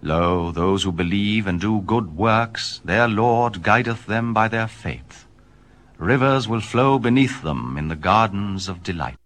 Lo, those who believe and do good works, their Lord guideth them by their faith. Rivers will flow beneath them in the gardens of delight.